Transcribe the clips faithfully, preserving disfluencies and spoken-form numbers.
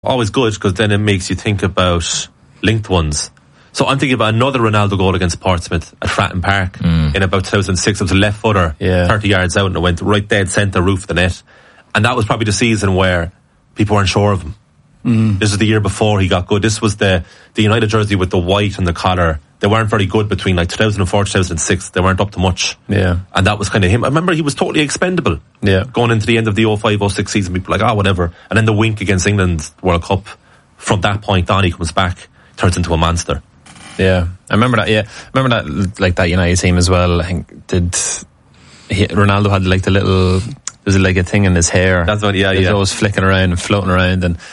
always good because then it makes you think about linked ones. So I'm thinking about another Ronaldo goal against Portsmouth at Fratton Park mm. in about two thousand six. It was a left footer, yeah. thirty yards out, and it went right dead centre roof of the net. And that was probably the season where people weren't sure of him. Mm. This is the year before he got good. This was the, the United jersey with the white and the collar. They weren't very good between like two thousand four, two thousand six. They weren't up to much. Yeah. And that was kind of him. I remember he was totally expendable. Yeah. Going into the end of the oh five oh six season, people were like, oh, whatever. And then the wink against England World Cup. From that point on, he comes back, turns into a monster. Yeah. I remember that, yeah. I remember that, like that United team as well. I think, did, he, Ronaldo had like the little, there's like a thing in his hair. That's what, yeah, He was yeah. always flicking around and floating around, and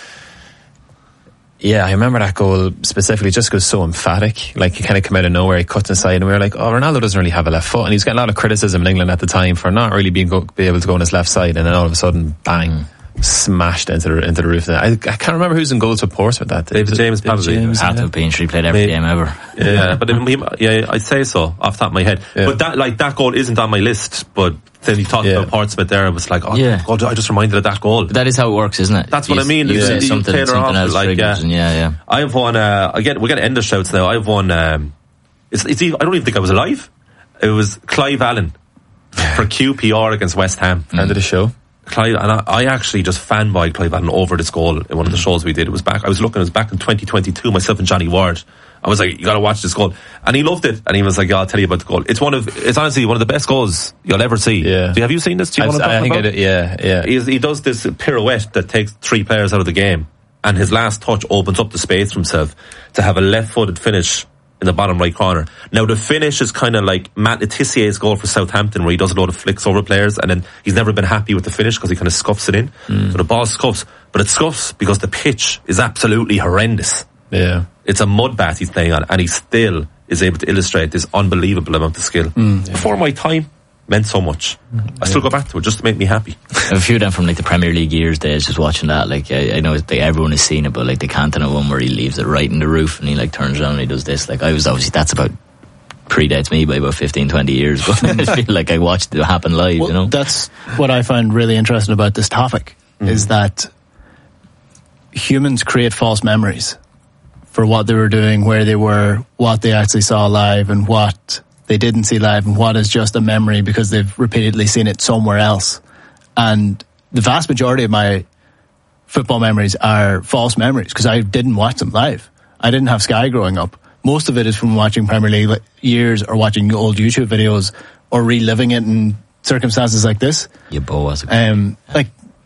yeah, I remember that goal specifically just because so emphatic. Like, he kind of came out of nowhere, he cuts inside, and we were like, oh, Ronaldo doesn't really have a left foot. And he was getting a lot of criticism in England at the time for not really being go, be able to go on his left side, and then all of a sudden, bang, mm. smashed into the, into the roof. I, I can't remember who's in goals for Portsmouth that. David James, David probably. James, had to have been, sure he played every Maybe. game ever. Yeah, but it, he, yeah, I'd say so, off the top of my head. Yeah. But that, like, that goal isn't on my list, but then you talked yeah. about Portsmouth there, it was like, oh, yeah. God, I just reminded of that goal. But that is how it works, isn't it? That's you, what I mean. You, You, say you something, play it something off, else like, yeah. And yeah, yeah. I have won, uh, again, we're going to end the shouts now. I've won, um, it's, it's even, I don't even think I was alive. It was Clive Allen for Q P R against West Ham. Mm. End of the show. Clive, and I, I actually just fanboyed Clive Allen over this goal in one of the shows we did. It was back, I was looking, it was back in twenty twenty-two, myself and Johnny Ward. I was like, you gotta watch this goal. And he loved it. And he was like, yeah, I'll tell you about the goal. It's one of, it's honestly one of the best goals you'll ever see. Yeah. Do you, have you seen this? Do you I've, want to talk I think about? I did, yeah, yeah. He's, he does this pirouette that takes three players out of the game. And his last touch opens up the space for himself to have a left-footed finish in the bottom right corner. Now the finish is kind of like Matt Letizier's goal for Southampton, where he does a lot of flicks over players, and then he's never been happy with the finish because he kind of scuffs it in. Mm. So the ball scuffs, but it scuffs because the pitch is absolutely horrendous. Yeah. It's a mud bath he's playing on, and he still is able to illustrate this unbelievable amount of skill. Mm, yeah. Before my time, meant so much. I still go back to it just to make me happy. A few of them from like the Premier League years days, just watching that. Like, I, I know like, everyone has seen it, but like the Cantona one where he leaves it right in the roof and he like turns around and he does this. Like, I was obviously, that's about predates me by about fifteen, twenty years, but I feel like I watched it happen live. Well, you know, that's what I find really interesting about this topic mm. is that humans create false memories for what they were doing, where they were, what they actually saw live, and what they didn't see live, and what is just a memory because they've repeatedly seen it somewhere else. And the vast majority of my football memories are false memories because I didn't watch them live. I didn't have Sky growing up. Most of it is from watching Premier League years or watching old YouTube videos or reliving it in circumstances like this. Yeah, Bo was a um, like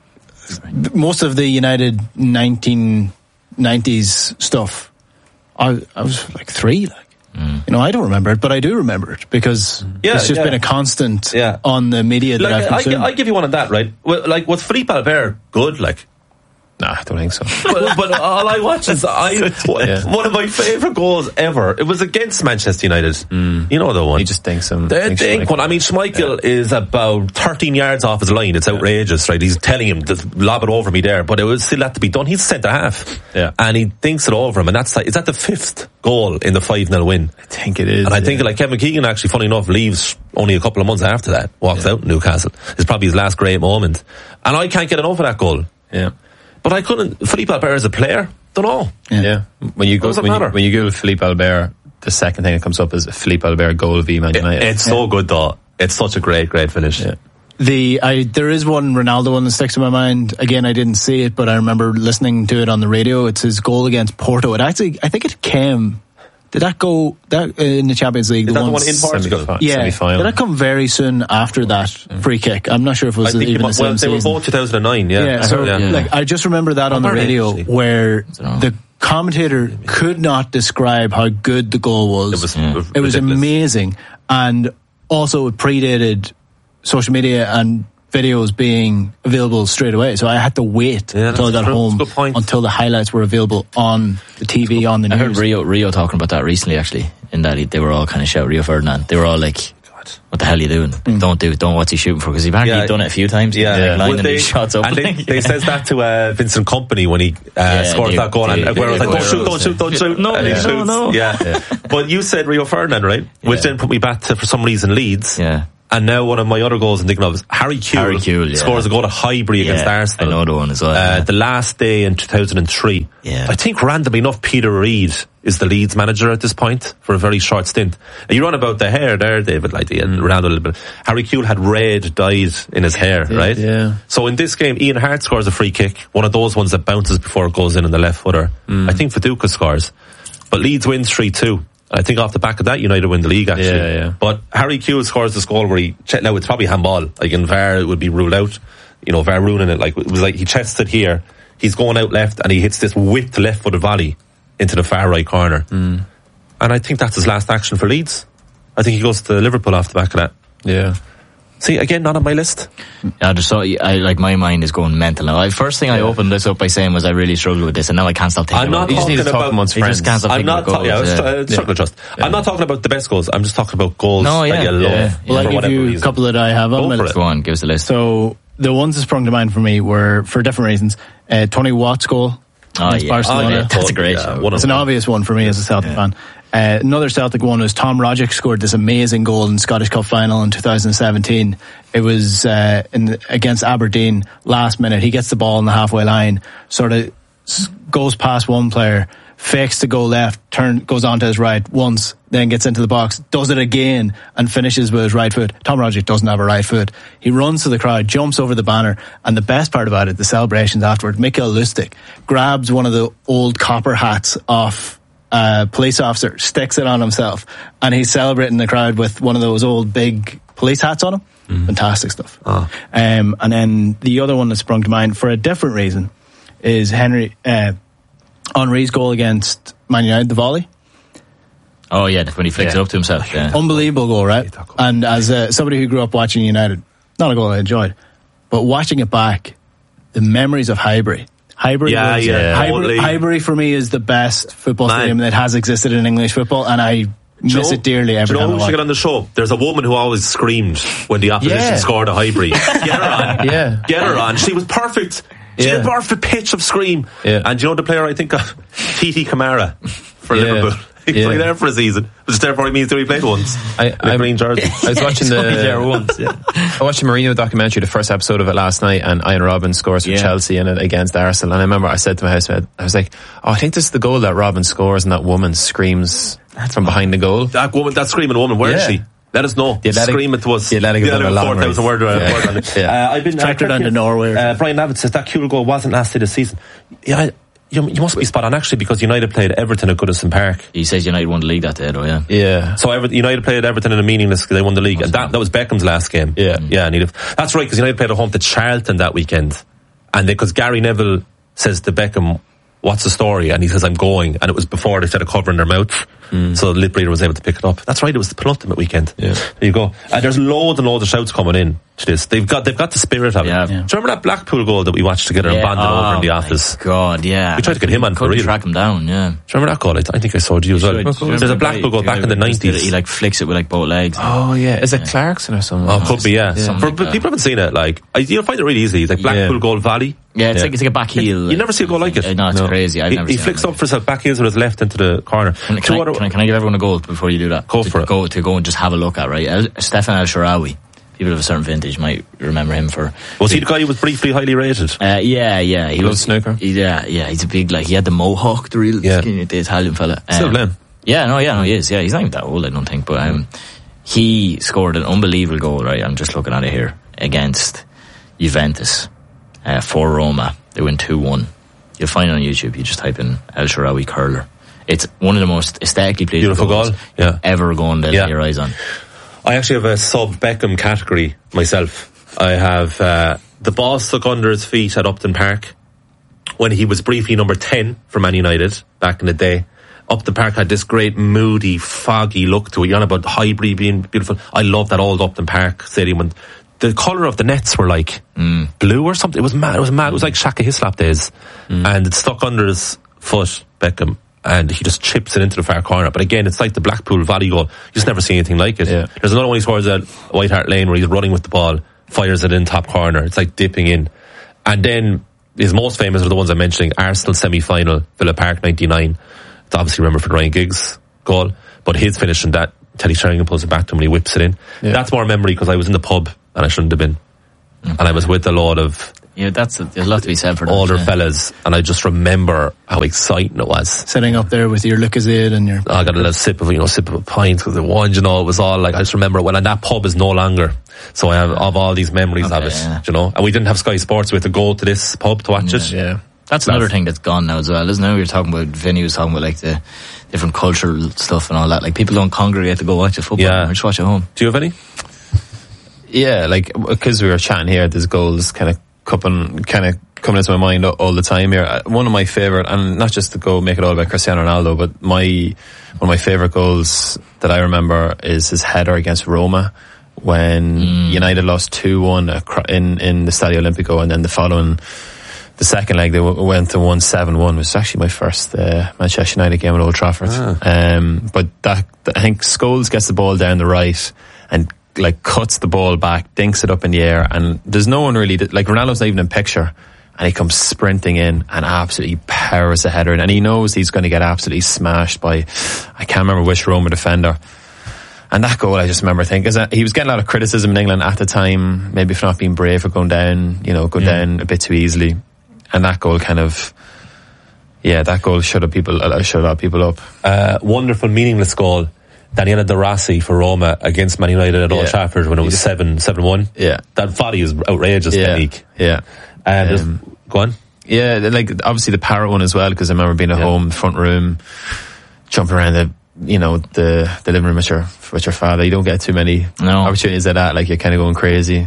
most of the United nineteen nineties stuff, I, I was like three, like. Mm. You know, I don't remember it, but I do remember it because yeah, it's just yeah. been a constant yeah. on the media that like, I've consumed. I, I give you one of that, right? Well, like, was Philippe Albert good? Like, nah, I don't think so. but, but all I watch is I yeah. one of my favourite goals ever. It was against Manchester United. Mm. You know the one. He just thinks some. The, thinks the ink one. I mean, Schmeichel yeah. is about thirteen yards off his line. It's outrageous, right? He's telling him to lob it over me there, but it was still had to be done. He's centre half, yeah, and he thinks it over him, and that's like, is that the fifth goal in the five nil win? I think it is. And I yeah. think like Kevin Keegan actually, funny enough, leaves only a couple of months after that. Walks yeah. out in Newcastle. It's probably his last great moment, and I can't get enough of that goal. Yeah. But I couldn't. Philippe Albert as a player, don't know. Yeah. yeah. When you go, when you, when you Google Philippe Albert, the second thing that comes up is Philippe Albert goal v Man United. It, it's yeah. so good though. It's such a great, great finish. Yeah. The I there is one Ronaldo one that sticks in my mind. Again, I didn't see it, but I remember listening to it on the radio. It's his goal against Porto. It actually, I think it came. Did that go that uh, in the Champions League? Is the that one the one in Portugal? Semi-fi- yeah. Semi-final. Did that come very soon after that mm. free kick? I'm not sure if it was I think even might, the same well, they season. were both two thousand nine. Yeah. Yeah. So yeah. like, I just remember that on the radio actually. where the commentator could not describe how good the goal was. It was, yeah. it was amazing, and also it predated social media and videos being available straight away, so I had to wait yeah, until I got true. home until the highlights were available on the T V, on the news. I heard Rio Rio talking about that recently, actually, in that he, they were all kind of shouting Rio Ferdinand. They were all like, God, what the hell are you doing? Mm. Don't do it. Don't what's he shooting for? Because he's apparently yeah. done it a few times. Yeah, yeah. Well, lining they, these shots up. And they, they says that to uh, Vincent Kompany when he uh, yeah, scored they, that goal, they, and Aguero was like, "Don't shoot, don't shoot, don't shoot." No, and he no, shoots. no. Yeah. yeah. But you said Rio Ferdinand, right? Which yeah. then put me back to, for some reason, Leeds. Yeah. And now one of my other goals I'm thinking of is Harry Kewell, Harry Kewell, yeah. scores a goal at Highbury Yeah, against Arsenal. I know the one as well. Uh, yeah. The last day in two thousand three. Yeah. I think randomly enough, Peter Reid is the Leeds manager at this point for a very short stint. And you run about the hair there, David, like the mm. Ronaldo a little bit. Harry Kewell had red dyed in his hair, did, right? yeah. So in this game, Ian Hart scores a free kick, one of those ones that bounces before it goes in on the left footer. Mm. I think Viduka scores. But Leeds wins three two. I think off the back of that, United win the league, actually. Yeah, yeah. But Harry Kewell scores this goal where he, now it's probably handball. Like in V A R, it would be ruled out. You know, V A R ruining it. Like, it was like he chests it here, he's going out left, and he hits this whipped left-footed volley into the far right corner. Mm. And I think that's his last action for Leeds. I think he goes to Liverpool off the back of that. Yeah. See, again, not on my list. Yeah, I just saw, I, like, my mind is going mental now. I, first thing I Yeah. opened this up by saying was I really struggled with this, and now I can't stop thinking I'm about not it. You just need to talking talk about- amongst You friends. just can't stop I'm thinking not about talking, yeah, I goals. was yeah. uh, struggling to trust. I'm not talking about the best goals, I'm just talking about goals No, yeah, that you love yeah. for Well, I give whatever you a reason. couple that I have on Go my for list. it. Go on, give us the list. So the ones that sprung to mind for me were for different reasons. Uh, Tony Watt's goal Oh, against yeah. Barcelona. Oh, yeah. That's a great Yeah, shout. one of It's an them. obvious one for me as a Celtic Yeah. fan. Uh, another Celtic one was Tom Rogic scored this amazing goal in the Scottish Cup final in two thousand seventeen. It was uh, in the, against Aberdeen last minute. He gets the ball on the halfway line, sort of s- goes past one player, fakes to go left, turn goes onto his right once, then gets into the box, does it again, and finishes with his right foot. Tom Rogic doesn't have a right foot. He runs to the crowd, jumps over the banner, and the best part about it, the celebrations afterwards, Mikael Lustig grabs one of the old copper hats off a police officer, sticks it on himself, and he's celebrating the crowd with one of those old big police hats on him. Mm. Fantastic stuff. Oh. Um, and then the other one that sprung to mind for a different reason is Henry uh, Henry's goal against Man United, the volley. Oh, yeah, when he flicks Yeah. it up to himself. Yeah. Unbelievable goal, right? And as uh, somebody who grew up watching United, not a goal I enjoyed, but watching it back, the memories of Highbury. Highbury, Yeah, was, yeah, Highbury, totally. Highbury for me is the best football Man. stadium that has existed in English football, and I miss Do you know- it dearly every Do you know time I who watch should it. get on the show? There's a woman who always screamed when the opposition Yeah. scored a Highbury. Get her on. Yeah. Get her on. She was perfect. She Yeah. had a perfect pitch of scream. Yeah. And do you know the player I think of? Titi Kamara for Yeah. Liverpool. He Yeah. played there for a season. Which therefore means that he played once. I- In a I'm- green jersey. I was watching He's only the there once, yeah. I watched the Mourinho documentary, the first episode of it last night, and Ian Robin scores for Yeah. Chelsea in it against Arsenal. And I remember I said to my housemate, I was like, "Oh, I think this is the goal that Robin scores, and that woman screams from behind the goal." That woman, that screaming woman, where is Yeah. she? Let us know. The Athletic- Scream it to us. the Athletic have done a lot four of thousand words. word, uh, Yeah. word on it. Yeah. Uh, I've been Tracked uh, her down to Norway or Uh, Brian Abbott says that Kewell goal wasn't last day of the season. Yeah, I, you, you must be spot on actually, because United played Everton at Goodison Park. He says United won the league that day, though, yeah. Yeah. So Ever- United played Everton in a meaningless, they won the league. And that, that was Beckham's last game. Yeah. Yeah, and he'd have, that's right, because United played at home to Charlton that weekend. And because Gary Neville says to Beckham, "What's the story?" And he says, "I'm going." And it was before they started covering their mouth. Mm. So the lip reader was able to pick it up. That's right, it was the penultimate weekend. Yeah. There you go. Uh, there's loads and loads of shouts coming in to this. They've got, they've got the spirit of it. Yeah. Do you remember that Blackpool goal that we watched together and Yeah. bonded Oh, over in the my office? God, yeah. We tried to get him on for Couldn't real. track him down, yeah. Do you remember that goal? I, th- I think I saw it to you as well. Should. Do you There's a remember Blackpool the goal guy back in the who just did it? nineties. He like flicks it with like both legs. Oh yeah. Is it Clarkson or something? Oh, could be, yeah. Something For, like but that. people haven't seen it. Like, I, you'll find it really easy. It's like Blackpool Yeah. goal volley. Yeah, it's Yeah. like it's like a back heel. You never see a goal like it. Uh, No, it's No. crazy. I've He, never he seen flicks it. up for himself, back heels with his left into the corner. Can, Two can, I, other- can, I, can I give everyone a goal before you do that? Go to, for it. Go, to go and just have a look at, right? El, Stefan El Shaarawy. People of a certain vintage might remember him for... Was he the guy who was briefly highly rated? Uh, yeah, yeah. He Loves was snooker? he- yeah, yeah. He's a big, like, he had the mohawk, the real Yeah. skinny, the Italian fella. Still Um, playing. Yeah, no, yeah, no, he is. Yeah, he's not even that old, I don't think. But um, he scored an unbelievable goal, right? I'm just looking at it here. Against Juventus uh, for Roma. They win two one. You'll find it on YouTube. You just type in El Shaarawy curler. It's one of the most aesthetically pleasing Beautiful goals goal, yeah. ever going to Yeah. lay your eyes on. I actually have a sub Beckham category myself. I have uh, the ball stuck under his feet at Upton Park when he was briefly number ten for Man United back in the day. Upton Park had this great moody, foggy look to it. You're on about Highbury being beautiful. I love that old Upton Park stadium. And the colour of the nets were like mm. blue or something. It was mad. It was mad. It was like Shaka Hislop days. Mm. And it stuck under his foot, Beckham. And he just chips it into the far corner. But again, it's like the Blackpool volley goal. You just never see anything like it. Yeah. There's another one he scores at White Hart Lane where he's running with the ball, fires it in top corner. It's like dipping in. And then his most famous are the ones I'm mentioning. Arsenal semi-final, Villa Park ninety-nine. It's obviously remembered for Ryan Giggs' goal. But his finish in that Teddy Sheringham pulls it back to him and he whips it in. Yeah. That's more memory because I was in the pub and I shouldn't have been. Okay. And I was with a lot of Yeah, that's a, there's a lot to be said for that. older yeah. fellas, and I just remember how exciting it was. Sitting up there with your Lucozade and your... I got a little sip of, you know, sip of a pint because the wine, you know, it was all like, I just remember when, and that pub is no longer. So I have, of all these memories Okay, of it, yeah. you know, and we didn't have Sky Sports, we had to go to this pub to watch it. Yeah. That's another thing that's gone now as well, isn't it? We were talking about, Vinny was talking about like the different cultural stuff and all that. Like people don't congregate to go watch a football, Yeah. or just watch at home. Do you have any? Yeah, like, because we were chatting here, there's goals kind of coming, kind of coming into my mind all the time here. One of my favourite, and not just to go make it all about Cristiano Ronaldo, but my, one of my favourite goals that I remember is his header against Roma when mm. United lost two one in, in the Stadio Olimpico, and then the following, the second leg they w- went to one seven one. It was actually my first uh, Manchester United game at Old Trafford. Ah. Um, but that, I think Scholes gets the ball down the right and like cuts the ball back, dinks it up in the air, and there's no one really, like Ronaldo's not even in picture, and he comes sprinting in and absolutely powers the header in, and he knows he's going to get absolutely smashed by, I can't remember which Roma defender. And that goal, I just remember thinking, is that he was getting a lot of criticism in England at the time, maybe for not being brave or going down, you know, going yeah. down a bit too easily. And that goal kind of, yeah, that goal shut up people, shut a lot of people up. Uh, wonderful, meaningless goal. Daniele De Rossi for Roma against Man United at Old Yeah. Trafford when it was seven seven one. Yeah. That volley is outrageous Yeah. technique. Yeah. And Um, go on. Yeah, like obviously the Parrot one as well, because I remember being at Yeah. home, front room, jumping around the, you know, the, the living room with your, with your father. You don't get too many No. opportunities like that, like you're kind of going crazy.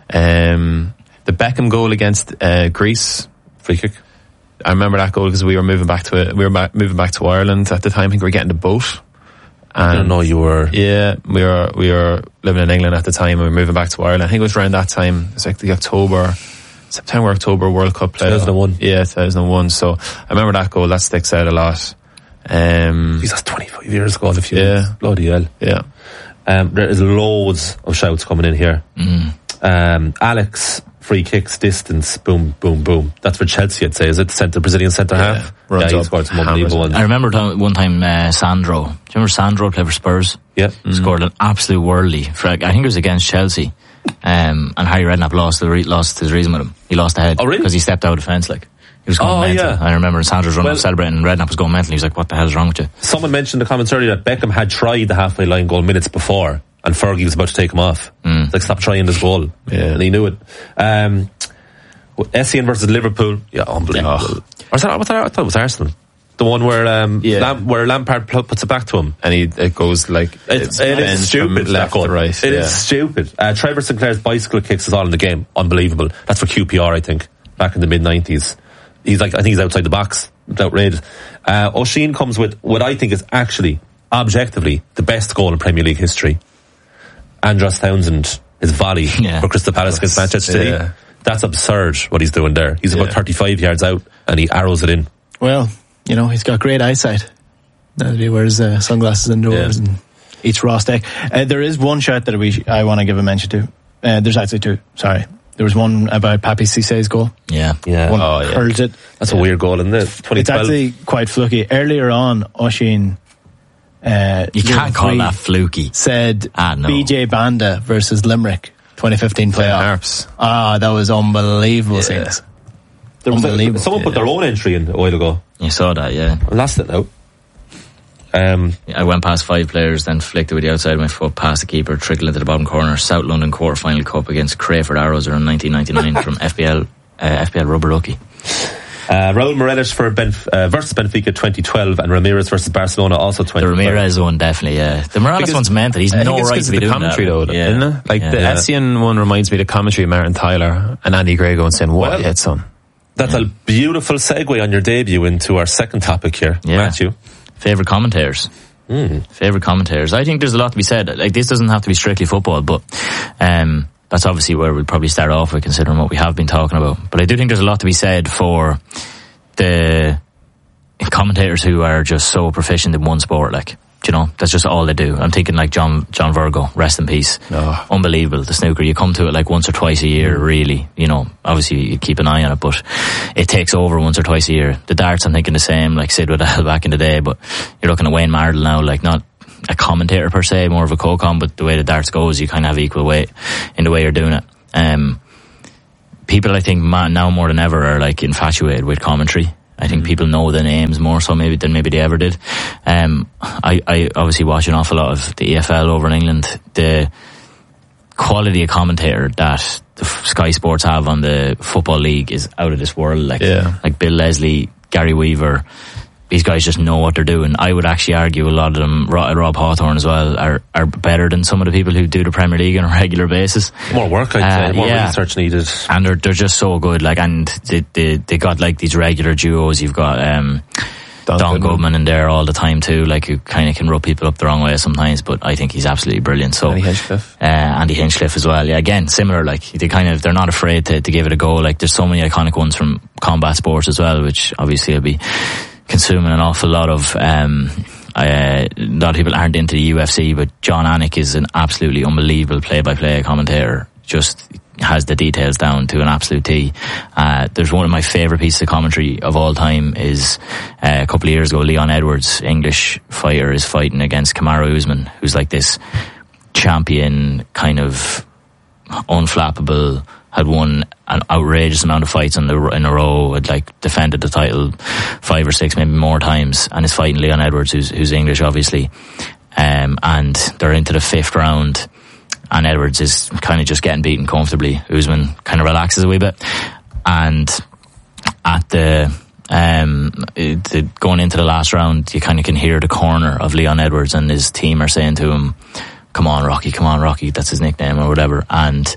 Um, the Beckham goal against, uh, Greece. Free kick. I remember that goal because we were moving back to it. We were back, moving back to Ireland at the time. I think we were getting the boat. And I don't know, you were... Yeah, we were we were living in England at the time, and we were moving back to Ireland. I think it was around that time. It was like the October, September, October World Cup play. two thousand one. Yeah, two thousand one. So I remember that goal. That sticks out a lot. Um, Jeez, that's twenty-five years ago in a few Yeah. months. Bloody hell. yeah, Um, there is loads of shouts coming in here. Mm. Um, Alex, free kicks, distance, boom, boom, boom. That's for Chelsea, I'd say. Is it centre, Brazilian centre Yeah. half? Runs Yeah, he up, scored some hammers unbelievable it. ones. I remember t- one time uh, Sandro. Do you remember Sandro played for Spurs? Yeah. Scored an absolute worldly. For, I think it was against Chelsea. Um, and Harry Redknapp lost the re- lost his reason with him. He lost the head Oh, really? because he stepped out of defence. Like he was going Oh, mental. yeah. I remember Sandro's running Well- up celebrating, and Redknapp was going mental. He was like, "What the hell is wrong with you?" Someone mentioned in the comments earlier that Beckham had tried the halfway line goal minutes before, and Fergie was about to take him off. Mm. It's like, stop trying this goal. Yeah. And he knew it. Um, Essien versus Liverpool. Yeah, unbelievable. Oh. Or was that, was that, I thought it was Arsenal. The one where um, Yeah. Lam- where Lampard pl- puts it back to him. and he it goes like It's, it's it bends is from stupid. left that goal. to right. It yeah. is stupid. Uh, Trevor Sinclair's bicycle kicks is all in the game. Unbelievable. That's for Q P R, I think, back in the mid nineties. He's like, I think he's outside the box. It's outrageous. Uh, O'Sheen comes with what I think is actually, objectively, the best goal in Premier League history. Andros Townsend, his volley Yeah. for Crystal Palace against Manchester City. Yeah. That's absurd what he's doing there. He's about Yeah. thirty-five yards out and he arrows it in. Well, you know, he's got great eyesight. Now that he wears uh, sunglasses indoors Yeah. and eats raw steak. Uh, there is one shout that we I want to give a mention to. Uh, there's actually two. Sorry. There was one about Papi Cissé's goal. Yeah, Yeah. One Oh, yeah. hurled it. That's a weird goal, isn't it? twenty It's twelve. actually quite fluky. Earlier on, Oshin uh, you can't call referee that fluky. said Ah, no. B J Banda versus Limerick twenty fifteen playoff. Harps. Ah, that was unbelievable Yeah. scenes. There was a- Unbelievable. someone put their own entry in a while ago. You saw that, yeah. I lost it now. Um, I went past five players, then flicked it with the outside of my foot past the keeper, trickled into the bottom corner. South London quarter-final cup against Crayford Arrows around nineteen ninety-nine from F B L uh, F B L Rubber Ducky. uh, Raul Morelos for Benf- uh, versus Benfica twenty twelve and Ramirez versus Barcelona also twenty twelve. The Ramirez one, definitely, yeah. The Morales Because one's mental. He's I think no it's right 'cause to be of the doing commentary that. though, yeah. isn't it? Like yeah. the Essien one reminds me of the commentary of Martin Tyler and Andy Gray going saying, "What Well, yet, son?" That's a beautiful segue on your debut into our second topic here, Yeah. Matthew. Favourite commentators. Mm. Favourite commentators. I think there's a lot to be said. Like, this doesn't have to be strictly football, but um, that's obviously where we'll probably start off with, considering what we have been talking about. But I do think there's a lot to be said for the commentators who are just so proficient in one sport, like, do you know, that's just all they do. I'm thinking like John John Virgo, rest in peace. Oh. Unbelievable. The snooker, you come to it like once or twice a year, really. You know, obviously you keep an eye on it, but it takes over once or twice a year. The darts, I'm thinking the same, like Sid Waddell back in the day, but you're looking at Wayne Mardle now, like not a commentator per se, more of a co-com, but the way the darts goes, you kind of have equal weight in the way you're doing it. Um, people, I think, now more than ever are like infatuated with commentary. I think mm. people know the names more so maybe than maybe they ever did. Um, I, I obviously watch an awful lot of the E F L over in England. The quality of commentator that the Sky Sports have on the Football League is out of this world. Like, yeah. like Bill Leslie, Gary Weaver, these guys just know what they're doing. I would actually argue a lot of them, Rob Hawthorne as well, are, are better than some of the people who do the Premier League on a regular basis. More work, I'd uh, say. More yeah. research needed. And they're, they're just so good. Like, and they, they, they got like these regular duos. You've got, um, Don, Don Goodman. Goodman in there all the time too, like who kind of can rub people up the wrong way sometimes, but I think he's absolutely brilliant. So Andy Hinchcliffe, uh, Andy Hinchcliffe as well. Yeah, again, similar. Like they kind of they're not afraid to, to give it a go. Like there's so many iconic ones from combat sports as well, which obviously will be consuming an awful lot of. Um, uh, a lot of people aren't into the U F C, but John Anik is an absolutely unbelievable play-by-play commentator. Just has the details down to an absolute T. Uh, there's one of my favourite pieces of commentary of all time is uh, a couple of years ago, Leon Edwards, English fighter, is fighting against Kamaru Usman, who's like this champion, kind of unflappable, had won an outrageous amount of fights in, the, in a row, had like defended the title five or six, maybe more times, and is fighting Leon Edwards, who's, who's English, obviously. Um, and they're into the fifth round. And Edwards is kind of just getting beaten comfortably. Usman kind of relaxes a wee bit. And at the, um, the, going into the last round, you kind of can hear the corner of Leon Edwards and his team are saying to him, come on, Rocky, come on, Rocky. That's his nickname or whatever. And,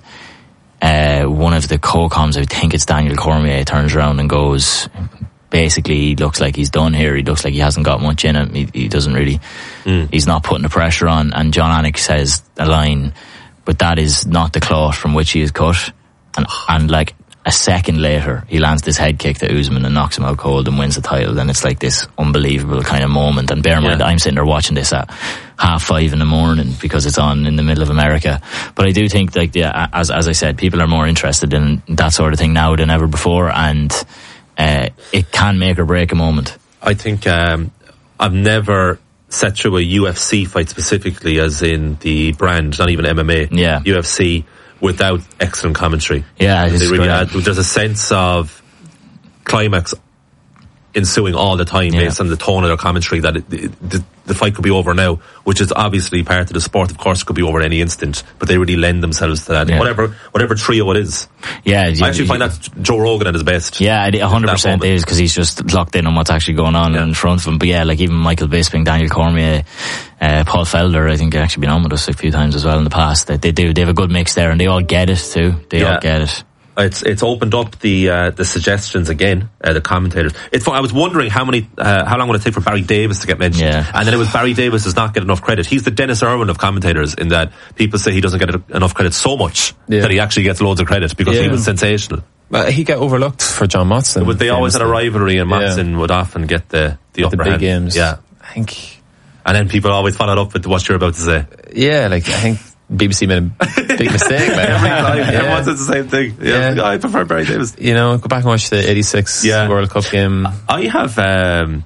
uh, one of the co-coms, I think it's Daniel Cormier, turns around and goes, basically, he looks like he's done here. He looks like he hasn't got much in him. He, he doesn't really, mm. he's not putting the pressure on. And John Anik says a line, but that is not the cloth from which he is cut. And, and like a second later, he lands this head kick to Usman and knocks him out cold and wins the title. And it's like this unbelievable kind of moment. And bear in mind, yeah. I'm sitting there watching this at half five in the morning because it's on in the middle of America. But I do think, like, yeah, as as I said, people are more interested in that sort of thing now than ever before. And uh, it can make or break a moment. I think um, I've never set through a U F C fight specifically, as in the brand, not even M M A. Yeah. U F C without excellent commentary. Yeah, they really add, there's a sense of climax ensuing all the time, yeah. based on the tone of their commentary, that it, it, the, the fight could be over now, which is obviously part of the sport. Of course, it could be over at any instant, but they really lend themselves to that. Yeah. Whatever, whatever trio it is. Yeah, I actually find that Joe Rogan at his best. Yeah, one hundred percent is, because he's just locked in on what's actually going on yeah. in front of him. But yeah, like even Michael Bisping, Daniel Cormier, uh, Paul Felder, I think they've actually been on with us a few times as well in the past. They, they do, they have a good mix there, and they all get it too. They yeah. all get it. It's it's opened up the uh, the suggestions again, uh, the commentators. It's I was wondering how many uh, how long would it take for Barry Davis to get mentioned, yeah. and then it was Barry Davis does not get enough credit. He's the Dennis Irwin of commentators, in that people say he doesn't get enough credit so much yeah. that he actually gets loads of credit because yeah. he was sensational. But he got overlooked for John Motson. But they always had a rivalry, and Motson yeah. would often get the the get upper the big hand. games. Yeah, I think. And then people always followed up with what you're about to say. Yeah, like I think B B C made a big mistake. Man. Every time, yeah. everyone says the same thing. Yeah, yeah. I prefer Barry Davis. You know, go back and watch the eighty-six yeah. World Cup game. I have um,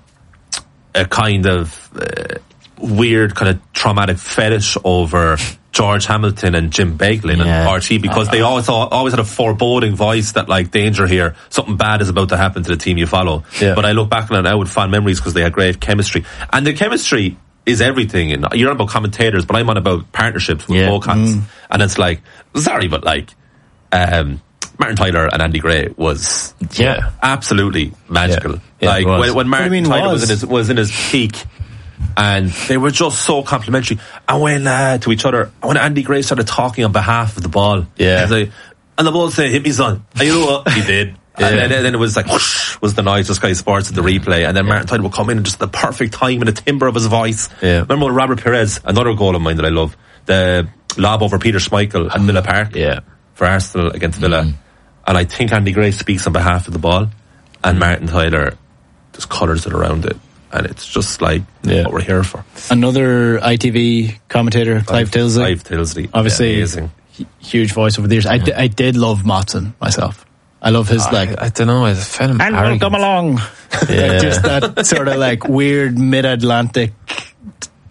a kind of uh, weird, kind of traumatic fetish over George Hamilton and Jim Beglin yeah. and R T, because uh, they always always had a foreboding voice that, like, danger here, something bad is about to happen to the team you follow. Yeah. But I look back on it now with fond memories because they had great chemistry, and the chemistry is everything. And you're on about commentators, but I'm on about partnerships with yeah. Bocots. Mm. And it's like, sorry, but like, um, Martin Tyler and Andy Gray was yeah absolutely magical. Yeah. Yeah, like when, when Martin mean, Tyler was? was in his was in his peak, and they were just so complimentary. And when uh, to each other, when Andy Gray started talking on behalf of the ball, yeah, like, and the ball said, "Hit me, son." And you know what he did. Yeah. And then, then it was like whoosh, was the noise of Sky Sports at the replay, and then yeah. Martin Tyler would come in and just the perfect time and the timbre of his voice. Yeah. Remember when Robert Perez, another goal of mine that I love, the lob over Peter Schmeichel at Villa Park, yeah, for Arsenal against Villa, mm. and I think Andy Gray speaks on behalf of the ball, and mm. Martin Tyler just colours it around it, and it's just like yeah. what we're here for. Another I T V commentator, Clive Tilsley. Clive Tilsley, obviously, yeah, amazing, huge voice over the years. I, yeah. d- I did love Motson myself. I love his, like, I, I don't know, I found him and arrogant. welcome along. Yeah. Like, just that sort of like weird mid-Atlantic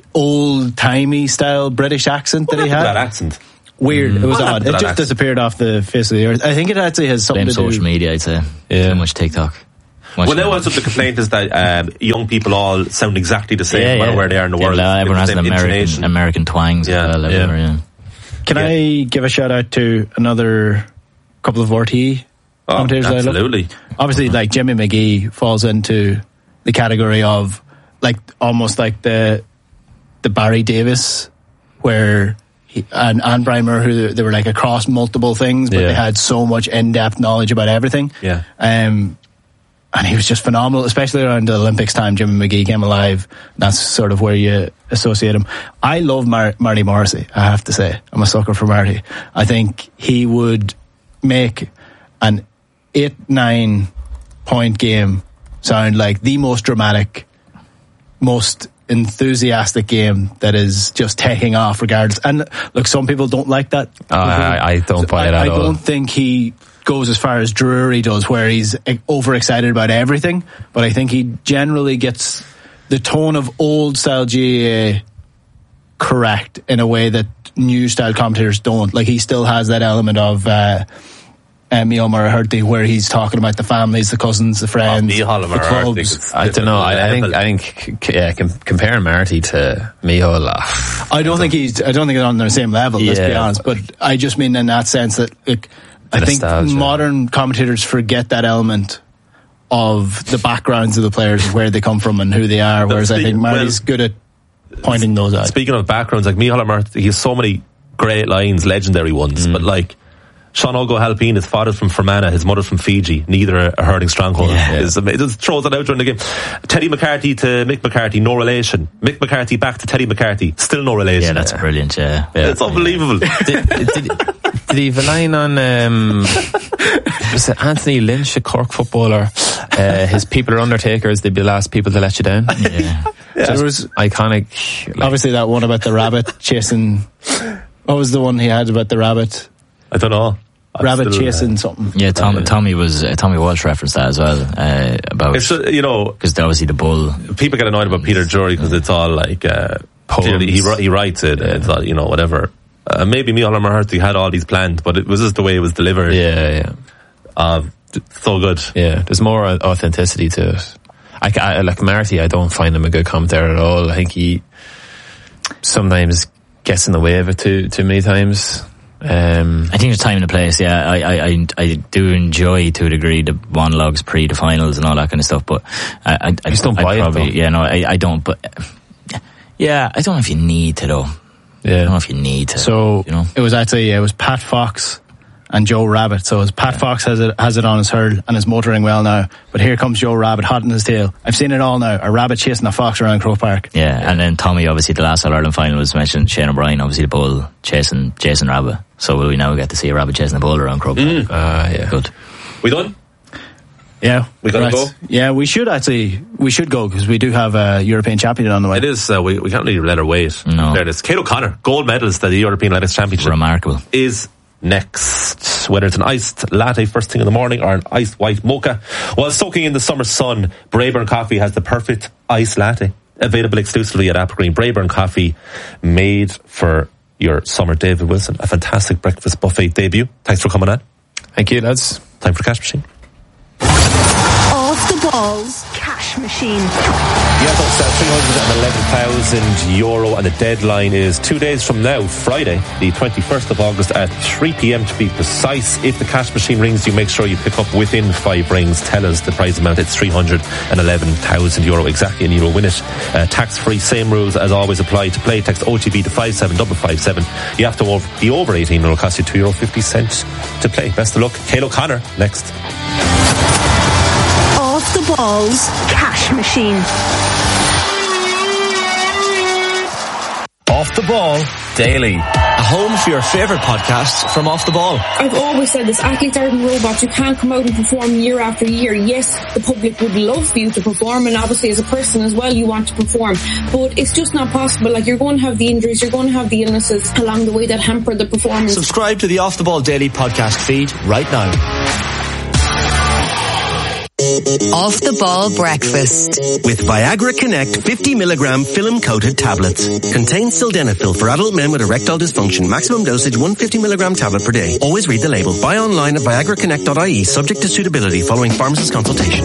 old-timey style British accent that he had. That accent. Weird. Mm. It was What odd. It just accent? disappeared off the face of the earth. I think it actually has something Blame to do... social media, I'd say. Yeah. Too much TikTok. Much Well, now more. also the complaint is that um, young people all sound exactly the same, yeah, no matter yeah. where they are in the Yeah, world. well, They everyone have has the an same American, intonation. American twangs Yeah. as well. Yeah. everywhere, yeah. Can Yeah. I give a shout out to another couple of R T E Oh, commentators that I love? absolutely. Obviously, like Jimmy McGee falls into the category of like almost like the the Barry Davis, where he, and and Brian Moore, who they were like across multiple things, but Yeah. they had so much in depth knowledge about everything. Yeah. Um, and he was just phenomenal, especially around the Olympics time. Jimmy McGee came alive. That's sort of where you associate him. I love Mar- Marty Morrissey, I have to say. I'm a sucker for Marty. I think he would make an eight, nine point game sound like the most dramatic, most enthusiastic game that is just taking off regardless. And look, some people don't like that. Oh, I, I don't buy it I, at I all. don't think he goes as far as Drury does, where he's overexcited about everything. But I think he generally gets the tone of old style G A A correct in a way that new style commentators don't. Like, he still has that element of uh, uh, Mio Maraherty, where he's talking about the families, the cousins, the friends, Micheál the Maraherty clubs. is I don't know. I, I think. level. I think. c- Yeah, com- comparing Marty to Micheál. uh, I don't think he's. I don't think they're on the same level. Let's be Yeah. honest. But I just mean in that sense that, like, I The think nostalgia. modern commentators forget that element of the backgrounds of the players, where they come from and who they are. Whereas I speak- think Marty's well, good at pointing those out. Speaking of backgrounds, like Micheál Maraherty, he has so many great lines, legendary ones, Mm. but like Sean O'Halpine, his father's from Fermanagh, his mother's from Fiji, neither a hurling stronghold. Yeah. Is, it just throws it out during the game. Teddy McCarthy to Mick McCarthy, no relation. Mick McCarthy back to Teddy McCarthy, still no relation. Yeah, that's brilliant, yeah. It's unbelievable. did, did, did he have a line on um, was it Anthony Lynch, a Cork footballer? Uh, his people are undertakers, they'd be the last people to let you down. Yeah. Just There was iconic. Like, obviously that one about the rabbit chasing. What was the one he had about the rabbit? I don't know. I'm Rabbit still, uh, chasing something. Yeah, Tom, Tommy was uh, Tommy Walsh referenced that as well uh, about It's, uh, you know, because obviously the bull. people get annoyed about Peter Drury because it's all like uh, clearly he, wri- he writes it. And it's all, you know, whatever. Uh, maybe Micheál Maraherty had all these planned, but it was just the way it was delivered. yeah, yeah, Uh, so good. yeah. There's more authenticity to it. I, ca- I like Marty. I don't find him a good commentator at all. I think he sometimes gets in the way of it too too many times. Um, I think there's time and a place. Yeah, I, I, I, I do enjoy to a degree the monologues pre the finals and all that kind of stuff. But I, I, I just don't I buy it, probably, though. Yeah, no, I, I don't. But yeah, I don't know if you need to though. I don't know yeah, if you need to. So you know, it was actually it was Pat Fox and Joe Rabbit. So it's Pat Fox has it has it on his hurl and is motoring well now. But here comes Joe Rabbit, hot in his tail. I've seen it all now. A rabbit chasing a fox around Croke Park. yeah, and then Tommy, obviously the last All Ireland final was mentioned. Shane O'Brien, obviously the bull chasing Jason Rabbit. So will we now get to see a rabbit chasing a bull around Croke Park? uh, yeah. Good. We done? Yeah, We gotta right. go? Yeah, we should actually we should go because we do have a European champion on the way. It is, uh, we, we can't really let her wait. No. There it is. Kate O'Connor, gold medalist at the European Athletics Championship, Remarkable. is next. Whether it's an iced latte first thing in the morning or an iced white mocha. While soaking in the summer sun, Braeburn Coffee has the perfect iced latte. Available exclusively at Applegreen. Braeburn Coffee, made for your summer. David Wilson, a fantastic breakfast buffet debut. Thanks for coming on. Thank you, lads. Time for Cash Machine. Off the balls, cash machine. Yeah, folks, uh, three hundred eleven thousand euro, and the deadline is two days from now, Friday, the twenty-first of August at three p.m. to be precise. If the cash machine rings, you make sure you pick up within five rings. Tell us the prize amount. It's three hundred eleven thousand euro exactly, and you will win it. Uh, tax-free, same rules as always apply. To play, text O T B to five seven five five seven. You have to be over eighteen, and it will cost you two euro fifty to play. Best of luck. Kate O'Connor, next. Off the balls, cash machine. Off the Ball Daily. A home for your favourite podcasts from Off the Ball. I've always said this, athletes aren't robots. You can't come out and perform year after year. Yes, the public would love for you to perform, and obviously as a person as well you want to perform, but it's just not possible. Like, you're going to have the injuries, you're going to have the illnesses along the way that hamper the performance. Subscribe to the Off the Ball Daily podcast feed right now. Off the Ball Breakfast. With Viagra Connect fifty milligram film-coated tablets. Contains sildenafil for adult men with erectile dysfunction. Maximum dosage one hundred fifty milligram tablet per day. Always read the label. Buy online at viagra connect dot I E, subject to suitability, following pharmacist consultation.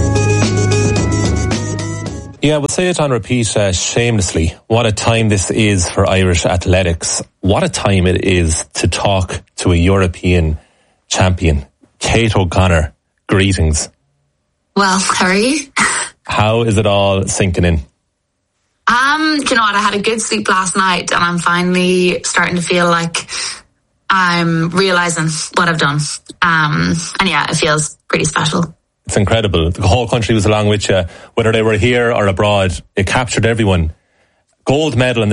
Yeah, we'll say it on repeat uh, shamelessly. What a time this is for Irish athletics. What a time it is to talk to a European champion. Kate O'Connor, greetings. Well, how are you? How is it all sinking in? Um, do you know what? I had a good sleep last night and I'm finally starting to feel like I'm realising what I've done. Um, and yeah, it feels pretty special. It's incredible. The whole country was along with you, whether they were here or abroad. It captured everyone. Gold medal in